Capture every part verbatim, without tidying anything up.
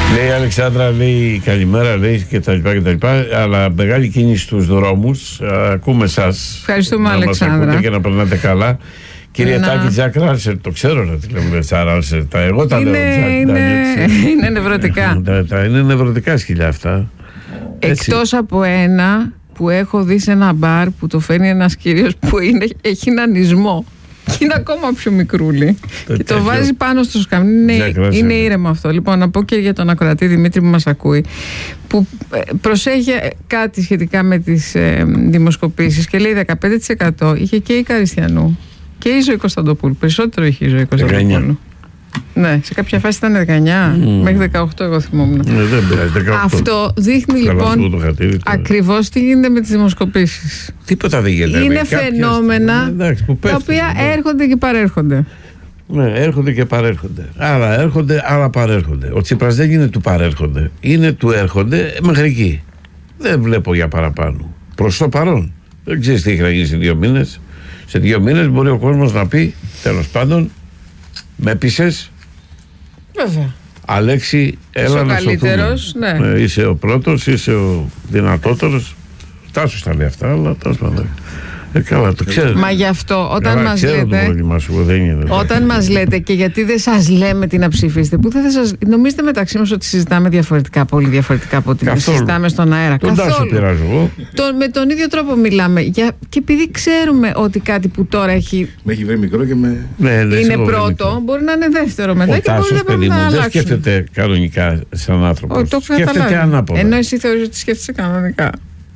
Λέει η Αλεξάνδρα, λέει καλημέρα, λέει και τα λοιπά και τα λοιπά, αλλά μεγάλη κίνηση στους δρόμους. Ακούμε εσάς. Ευχαριστούμε, να Αλεξάνδρα. μας ακούτε και να περνάτε καλά. Κυρία Τάκη, Τζακ Ράνσερ, το ξέρω να τη λέμε Ράνσερ. Εγώ τα λέω. Είναι, είναι νευρωτικά. Είναι νευρωτικά σκυλιά αυτά. Εκτός από ένα που έχω δει σε ένα μπαρ που το φέρνει ένας κύριος που είναι, έχει έναν ισμό. Και είναι ακόμα πιο μικρούλι. Το και το βάζει πάνω στο σκαμνί. Είναι, είναι ήρεμο αυτό. Λοιπόν, να πω και για τον ακροατή Δημήτρη που μας ακούει, που προσέχει κάτι σχετικά με τις ε, δημοσκοπήσεις και λέει δεκαπέντε τοις εκατό είχε και η Καριστιανού και η Ζωή Κωνσταντοπούλου. Περισσότερο είχε η Ζωή Κωνσταντοπούλου. Ναι, σε κάποια φάση ήταν δεκαεννιά, mm. μέχρι δεκαοκτώ εγώ θυμόμουν. Ναι, δεν πειράζει, δεκαοκτώ. Αυτό δείχνει λοιπόν ακριβώς τι γίνεται με τις δημοσκοπήσεις. Τίποτα δεν γίνεται. Είναι φαινόμενα ναι, εντάξει, τα οποία ναι. έρχονται και παρέρχονται. Ναι, έρχονται και παρέρχονται. Άρα έρχονται, άρα παρέρχονται. Ο Τσίπρας δεν είναι του παρέρχονται. Είναι του έρχονται μέχρι εκεί. Δεν βλέπω για παραπάνω. Προς το παρόν. Δεν ξέρεις τι έχει να γίνει σε δύο μήνες. Σε δύο μήνες μπορεί ο κόσμος να πει, τέλος πάντων, με πείσες. Βέβαια. Αλέξη, έλα να καλύτερος, ναι. Ε, είσαι ο πρώτος, είσαι ο δυνατότερος. Τάσος τα λέει αυτά, αλλά τέλος πάντων. Ε, καλά, το ξέρω. Μα γι' αυτό όταν καλά, μας λέτε σου, δεν είναι, όταν μας λέτε και γιατί δεν σας λέμε τι να ψηφίσετε, που δεν θα σας... νομίζετε μεταξύ μας ότι συζητάμε διαφορετικά, πολύ διαφορετικά από ό,τι συζητάμε στον αέρα. Τον Τάσο πειράζω εγώ. Το, με τον ίδιο τρόπο μιλάμε για... και επειδή ξέρουμε ότι κάτι που τώρα έχει, με έχει βρει μικρό και με... ναι, είναι πρώτο, μπορεί να είναι δεύτερο μετά. Ο και Τάσος, μπορεί παιδί να μου, αλλάξουν. δεν σκέφτεται κανονικά σαν άνθρωπος. Ο, σκέφτεται ανάποδα. Ενώ εσύ θεωρείς ότι σκέφτεσαι κανονικά.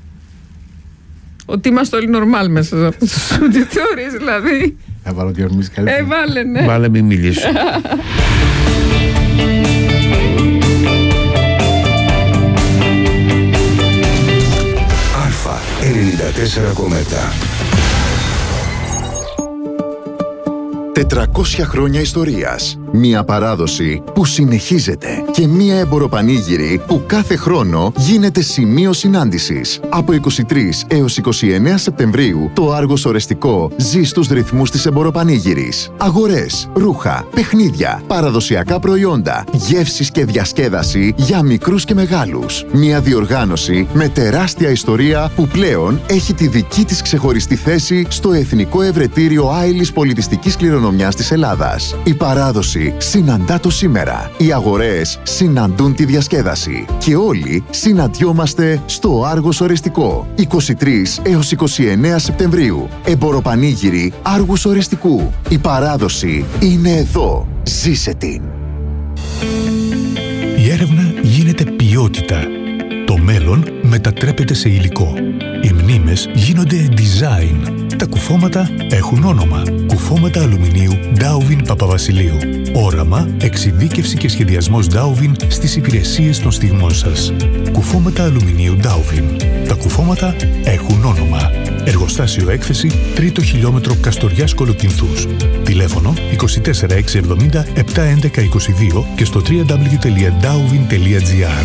Ότι είμαστε όλοι νορμάλ μέσα σε αυτό. Τι θεωρείς δηλαδή. Θα βάλω διορμήσεις καλύτερα. Ε, βάλε, ναι. Βάλε, μην μιλήσω. Αλφα ενενήντα τέσσερα κόμμα επτά. τετρακόσια χρόνια ιστορίας. Μία παράδοση που συνεχίζεται και μία εμποροπανήγυρη που κάθε χρόνο γίνεται σημείο συνάντησης. Από είκοσι τρεις έως είκοσι εννέα Σεπτεμβρίου το Άργος Ορεστικό ζει στους ρυθμούς της εμποροπανήγυρης. Αγορές, ρούχα, παιχνίδια, παραδοσιακά προϊόντα, γεύσεις και διασκέδαση για μικρούς και μεγάλους. Μία διοργάνωση με τεράστια ιστορία που πλέον έχει τη δική της ξεχωριστή θέση στο Εθνικό Ευρετήριο Άειλης Πολιτιστικής Κληρονομιάς της Ελλάδας. Η παράδοση συναντά το σήμερα. Οι αγορές συναντούν τη διασκέδαση. Και όλοι συναντιόμαστε στο Άργος Ορεστικό. είκοσι τρεις έως είκοσι εννέα Σεπτεμβρίου. Εμποροπανήγυρη Άργους Ορεστικού. Η παράδοση είναι εδώ. Ζήσε την. Η έρευνα γίνεται ποιότητα. Το μέλλον μετατρέπεται σε υλικό. Οι μνήμες γίνονται design. Τα κουφώματα έχουν όνομα. Κουφώματα αλουμινίου Dowvin Παπαβασιλείου. Όραμα, εξειδίκευση και σχεδιασμός Dowvin στις υπηρεσίες των στιγμών σας. Κουφώματα αλουμινίου Dowvin. Τα κουφώματα έχουν όνομα. Εργοστάσιο έκθεση τρίτο χιλιόμετρο Καστοριάς Κολοκυνθούς. Τηλέφωνο είκοσι τέσσερα έξι εβδομήντα επτά έντεκα είκοσι δύο και στο double-u double-u double-u τελεία dowvin τελεία gr.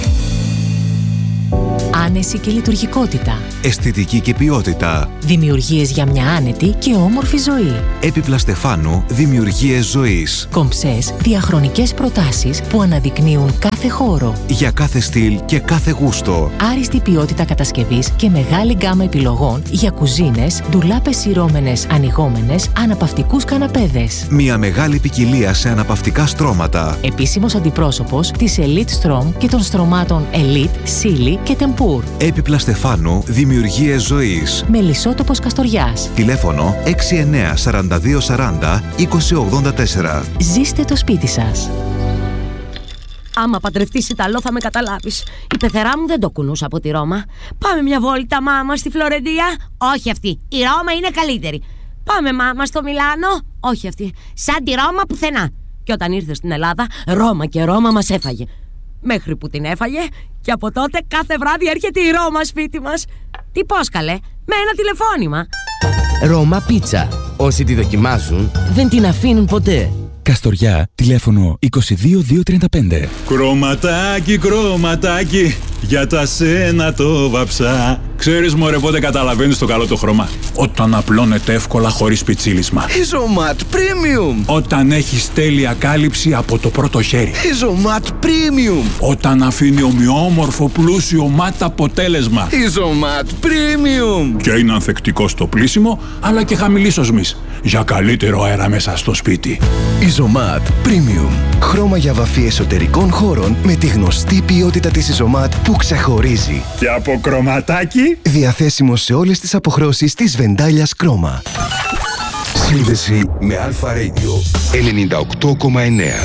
Άνεση και λειτουργικότητα. Αισθητική και ποιότητα. Δημιουργίες για μια άνετη και όμορφη ζωή. Έπιπλα Στεφάνου, δημιουργίες ζωής. Κομψές, διαχρονικές προτάσεις που αναδεικνύουν κάθε χώρο. Για κάθε στυλ και κάθε γούστο. Άριστη ποιότητα κατασκευής και μεγάλη γκάμα επιλογών για κουζίνες, ντουλάπες σειρώμενες, ανοιγόμενες, αναπαυτικούς καναπέδες. Μια μεγάλη ποικιλία σε αναπαυτικά στρώματα. Επίσημος αντιπρόσωπος της Elite Strom και των στρωμάτων Elite, Silly και Tempur. Έπιπλα Στεφάνου, δημιουργίες ζωής. Μελισσότοπος Καστοριάς. Τηλέφωνο έξι εννέα σαράντα δύο σαράντα είκοσι ογδόντα τέσσερα. Ζήστε το σπίτι σας. Άμα παντρευτείς Ιταλό θα με καταλάβεις. Η πεθερά μου δεν το κουνούσα από τη Ρώμα. Πάμε μια βόλτα, μάμα, στη Φλωρεντία. Όχι αυτή. Η Ρώμα είναι καλύτερη. Πάμε, μάμα, στο Μιλάνο. Όχι αυτή. Σαν τη Ρώμα πουθενά. Και όταν ήρθε στην Ελλάδα, Ρώμα και Ρώμα μας έφαγε. Μέχρι που την έφαγε και από τότε κάθε βράδυ έρχεται η Ρώμα σπίτι μας. Τι πώς καλέ, με ένα τηλεφώνημα. Ρώμα Πίτσα. Όσοι τη δοκιμάζουν δεν την αφήνουν ποτέ. Καστοριά, τηλέφωνο είκοσι δύο δύο τριάντα πέντε. Κρωματάκι, κρωματάκι, Για τα σένα το βαψά. Ξέρεις μωρέ πότε καταλαβαίνεις το καλό το χρώμα? Όταν απλώνεται εύκολα χωρίς πιτσίλισμα. Ιζωμάτ Premium. Όταν έχεις τέλεια κάλυψη από το πρώτο χέρι. Ιζωμάτ Premium. Όταν αφήνει ομοιόμορφο πλούσιο μάτ αποτέλεσμα. Ιζωμάτ Premium. Και είναι ανθεκτικό στο πλύσιμο αλλά και χαμηλής οσμής. Για καλύτερο αέρα μέσα στο σπίτι. Ιζωμάτ Premium. Χρώμα για βαφή εσωτερικών χώρων με τη γνωστή ποιότητα της Ιζωμάτ που ξεχωρίζει. Και από κρωματάκι. Διαθέσιμο σε όλες τις αποχρώσεις της βεντάλιας Κρόμα. Σύνδεση με Αλφα Radio ενενήντα οκτώ κόμμα εννέα.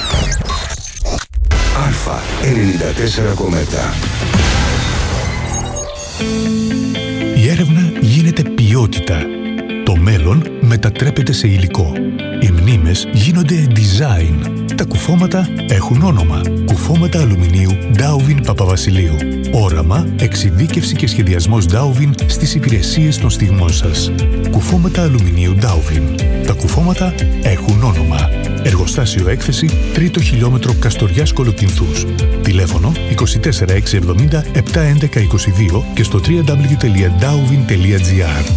Αλφα ενενήντα τέσσερα κόμμα επτά. Η έρευνα γίνεται ποιότητα. Το μέλλον μετατρέπεται σε υλικό. Οι μνήμες γίνονται design. Τα κουφώματα έχουν όνομα. Κουφώματα αλουμινίου Dowvin Παπαβασιλείου. Όραμα, εξειδίκευση και σχεδιασμός Dowvin στις υπηρεσίες των στιγμών σας. Κουφώματα αλουμινίου Dowvin. Τα κουφώματα έχουν όνομα. Εργοστάσιο έκθεση τρίτο χιλιόμετρο Καστοριάς Κολοκυνθούς. Τηλέφωνο είκοσι τέσσερα εξακόσια εβδομήντα επτακόσια έντεκα είκοσι δύο και στο double-u double-u double-u τελεία dowvin τελεία gr.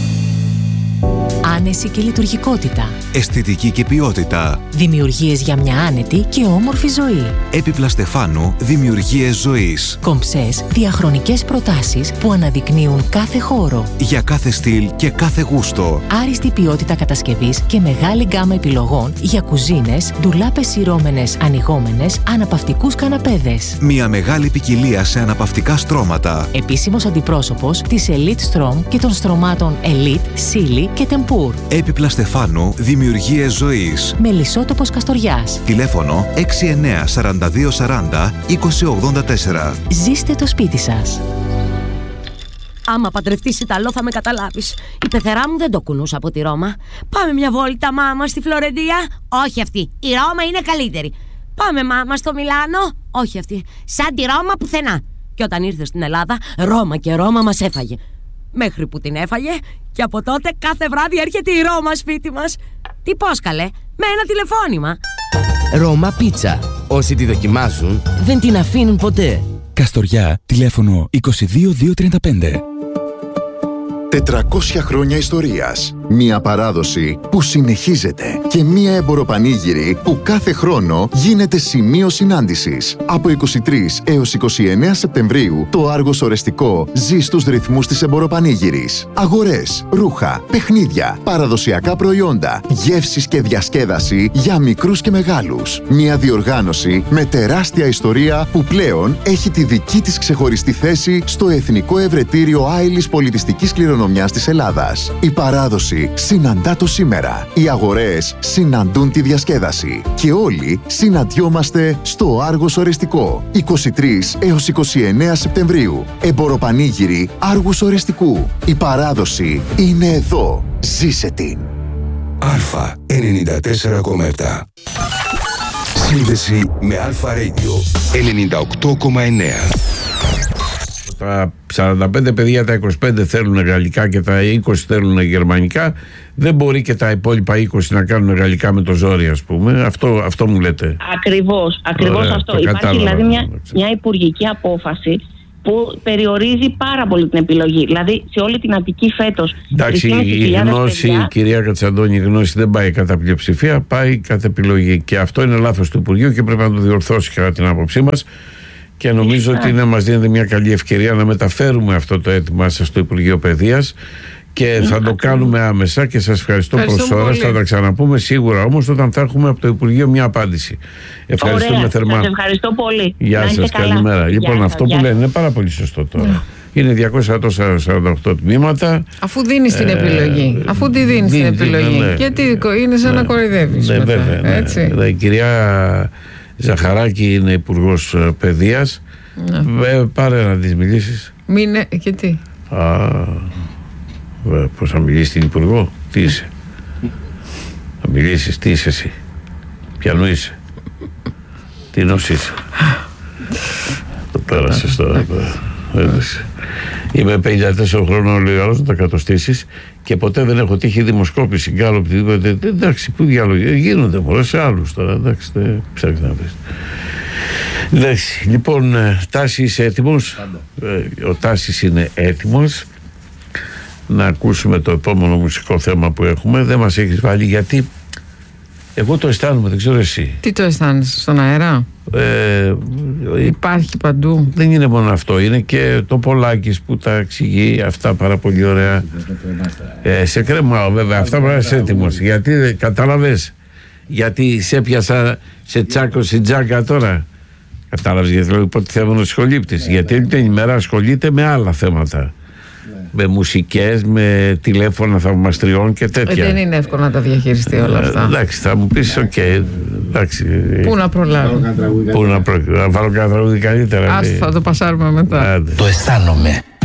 Άνεση και λειτουργικότητα. Αισθητική και ποιότητα. Δημιουργίες για μια άνετη και όμορφη ζωή. Έπιπλα Στεφάνου, δημιουργίες ζωής. Κομψές, διαχρονικές προτάσεις που αναδεικνύουν κάθε χώρο. Για κάθε στυλ και κάθε γούστο. Άριστη ποιότητα κατασκευής και μεγάλη γκάμα επιλογών για κουζίνες, ντουλάπες σειρώμενες, ανοιγόμενες, αναπαυτικούς καναπέδες. Μια μεγάλη ποικιλία σε αναπαυτικά στρώματα. Επίσημος αντιπρόσωπος της Elite Strom και των στρωμάτων Elite, Silly και Tempur. Έπιπλα Στεφάνου, δημιουργίες ζωής. Μελισσότοπος Καστοριάς. Τηλέφωνο έξι εννέα σαράντα δύο σαράντα είκοσι ογδόντα τέσσερα. Ζήστε το σπίτι σας. Άμα παντρευτείς Ιταλό θα με καταλάβεις. Η πεθερά μου δεν το κουνούσα από τη Ρώμα. Πάμε μια βόλτα μάμα στη Φλωρεντία. Όχι αυτή, η Ρώμα είναι καλύτερη. Πάμε μάμα στο Μιλάνο. Όχι αυτή, σαν τη Ρώμα πουθενά. Και όταν ήρθε στην Ελλάδα, Ρώμα και Ρώμα μας έφαγε. Μέχρι που την έφαγε και από τότε κάθε βράδυ έρχεται η Ρώμα σπίτι μας. Τι πώς καλέ, με ένα τηλεφώνημα. Ρώμα Πίτσα. Όσοι τη δοκιμάζουν δεν την αφήνουν ποτέ. Καστοριά, τηλέφωνο είκοσι δύο διακόσια τριάντα πέντε. τετρακόσια χρόνια ιστορίας. Μία παράδοση που συνεχίζεται και μία εμποροπανήγυρη που κάθε χρόνο γίνεται σημείο συνάντησης. Από είκοσι τρεις έως είκοσι εννέα Σεπτεμβρίου το Άργος Ορεστικό ζει στους ρυθμούς της εμποροπανήγυρης. Αγορές, ρούχα, παιχνίδια, παραδοσιακά προϊόντα, γεύσεις και διασκέδαση για μικρούς και μεγάλους. Μία διοργάνωση με τεράστια ιστορία που πλέον έχει τη δική της ξεχωριστή θέση στο Εθνικό Ευρετήριο Άειλης Πολιτιστικής Κληρονομιάς της Ελλάδας. Η παράδοση συναντά το σήμερα. Οι αγορές συναντούν τη διασκέδαση. Και όλοι συναντιόμαστε στο Άργος Ορεστικό. είκοσι τρεις έως είκοσι εννέα Σεπτεμβρίου. Εμποροπανήγυρη Άργους Ορεστικού. Η παράδοση είναι εδώ. Ζήσε την. Αλφα ενενήντα τέσσερα κόμμα επτά. Σύνδεση με Αλφα Radio ενενήντα οκτώ κόμμα εννέα. Τα σαράντα πέντε παιδιά, τα είκοσι πέντε θέλουν γαλλικά και τα είκοσι θέλουν γερμανικά. Δεν μπορεί και τα υπόλοιπα είκοσι να κάνουν γαλλικά με το ζόρι, ας πούμε. Αυτό, αυτό μου λέτε. Ακριβώς, ακριβώς. Ωραία, αυτό. Υπάρχει κατάλαβα, δηλαδή μια, μια υπουργική απόφαση που περιορίζει πάρα πολύ την επιλογή. Δηλαδή σε όλη την Αττική φέτος. Εντάξει, η γνώση, παιδιά... κυρία Κατσαντώνη, η γνώση δεν πάει κατά πλειοψηφία, πάει κατά επιλογή. Και αυτό είναι λάθος του Υπουργείου και πρέπει να το διορθώσει κατά την άποψή μας. Και νομίζω ότι είναι, μας δίνεται μια καλή ευκαιρία να μεταφέρουμε αυτό το αίτημά σας στο Υπουργείο Παιδείας και θα το κάνουμε άμεσα και σας ευχαριστώ προς ώρας. Θα τα ξαναπούμε σίγουρα όμως όταν θα έχουμε από το Υπουργείο μια απάντηση. Ευχαριστούμε Ωραία, θερμά. Σας ευχαριστώ πολύ. Γεια σας, καλημέρα. Λοιπόν, Γεια αυτό σας, που λένε είναι πάρα πολύ σωστό τώρα. Yeah. Είναι διακόσια σαράντα οκτώ τμήματα. Αφού δίνεις την επιλογή. Ε, αφού τη δίνεις την επιλογή. Ναι, γιατί είναι σαν ναι, να κοροϊδεύεις. Ναι, βέβαια. Ναι, έτσι. Ναι, η κυρία Ζαχαράκη είναι υπουργός παιδείας. Ναι. Ε, πάρε να της μιλήσεις. Μείνε, και τι. Α, πώς θα μιλήσεις την υπουργό, τι είσαι. Θα μιλήσεις, τι είσαι εσύ. Ποιανού είσαι. Τι νος είσαι. Το πέρασες τώρα. Είμαι πενήντα τέσσερα χρόνων, λέει άλλος, να τα κατοστήσεις και ποτέ δεν έχω τύχει δημοσκόπηση. Γκάλο, εντάξει, πού διάλογοι γίνονται μωρέ σε άλλους τώρα. Εντάξει, δεν ψάχνεις να πεις. Εντάξει, λοιπόν, Τάση, είσαι έτοιμος? Ο Τάσης είναι έτοιμος. Να ακούσουμε το επόμενο μουσικό θέμα που έχουμε. Δεν μας έχεις βάλει γιατί εγώ το αισθάνομαι, δεν ξέρω εσύ. Τι το αισθάνεσαι, στον αέρα? Ε, Υπάρχει παντού. Δεν είναι μόνο αυτό, είναι και το Πολάκης που τα εξηγεί αυτά πάρα πολύ ωραία. Ε, σε κρεμάω βέβαια, αυτά πρέπει να είσαι έτοιμος. Γιατί κατάλαβες, γιατί σε πιάσα, σε τσάκωσε τζάκα τώρα. Κατάλαβες γιατί λέω υποτιθέμενο σχολήπτης. Γιατί όλη την ημέρα ασχολείται με άλλα θέματα. Με μουσικές, με τηλέφωνα θαυμαστριών και τέτοια. Ε, δεν είναι εύκολο να τα διαχειριστεί όλα αυτά. Ε, εντάξει, θα μου πεις, οκ. Okay, πού να προλάβω. Πού να, προ... να βάλω κανένα τραγούδι καλύτερα. Άστα, θα το πασάρουμε μετά. Άντε. Το αισθάνομαι.